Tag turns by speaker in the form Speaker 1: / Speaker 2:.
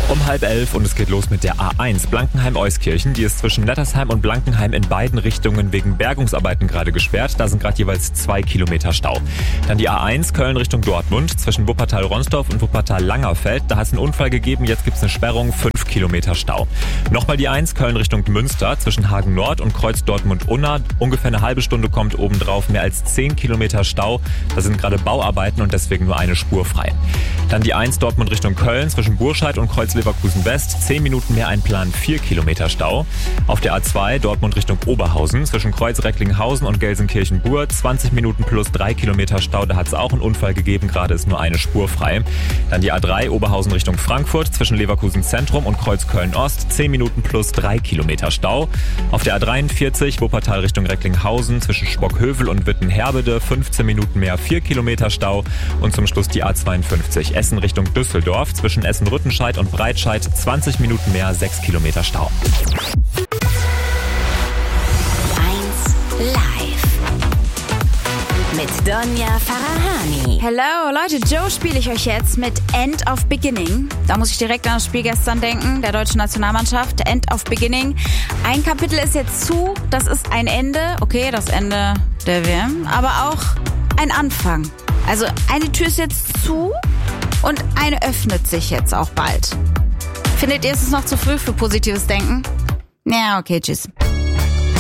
Speaker 1: Um 10:30 und es geht los mit der A1 Blankenheim-Euskirchen. Die ist zwischen Nettersheim und Blankenheim in beiden Richtungen wegen Bergungsarbeiten gerade gesperrt. Da sind gerade jeweils 2 Kilometer Stau. Dann die A1 Köln Richtung Dortmund zwischen Wuppertal-Ronsdorf und Wuppertal-Langerfeld. Da hat es einen Unfall gegeben, jetzt gibt es eine Sperrung, 5 Kilometer Stau. Nochmal die 1 Köln Richtung Münster zwischen Hagen Nord und Kreuz Dortmund-Unna. Ungefähr eine halbe Stunde kommt obendrauf, mehr als 10 Kilometer Stau. Da sind gerade Bauarbeiten und deswegen nur eine Spur frei. Dann die 1 Dortmund Richtung Köln zwischen Burscheid und Kreuz Leverkusen West. 10 Minuten mehr Einplan, 4 Kilometer Stau. Auf der A2 Dortmund Richtung Oberhausen zwischen Kreuz Recklinghausen und Gelsenkirchen-Bur. 20 Minuten plus 3 Kilometer Stau. Da hat es auch einen Unfall gegeben. Gerade ist nur eine Spur frei. Dann die A3 Oberhausen Richtung Frankfurt zwischen Leverkusen Zentrum und Kreuz Köln-Ost. 10 Minuten plus 3 Kilometer Stau. Auf der A43 Wuppertal Richtung Recklinghausen zwischen Spockhövel und Witten-Herbede. 15 Minuten mehr, 4 Kilometer Stau. Und zum Schluss die A52 Essen Richtung Düsseldorf zwischen Essen-Rüttenscheid und Breitscheid. 20 Minuten mehr, 6 Kilometer Stau.
Speaker 2: 1 Live mit Donja Farahani.
Speaker 3: Hello, Leute, Joe spiele ich euch jetzt mit End of Beginning. Da muss ich direkt an das Spiel gestern denken, der deutschen Nationalmannschaft. End of Beginning. Ein Kapitel ist jetzt zu, das ist ein Ende. Okay, das Ende der WM, aber auch ein Anfang. Also eine Tür ist jetzt zu und eine öffnet sich jetzt auch bald. Findet ihr, es ist noch zu früh für positives Denken? Ja, okay, tschüss.